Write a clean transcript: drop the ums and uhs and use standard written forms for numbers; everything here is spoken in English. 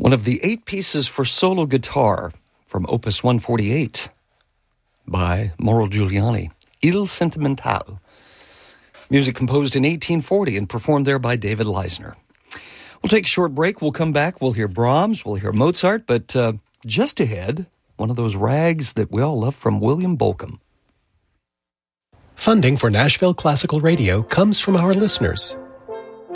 One of the 8 pieces for solo guitar from Opus 148 by Mauro Giuliani, Il Sentimental. Music composed in 1840 and performed there by David Leisner. We'll take a short break. We'll come back. We'll hear Brahms. We'll hear Mozart. But just ahead, one of those rags that we all love from William Bolcom. Funding for Nashville Classical Radio comes from our listeners.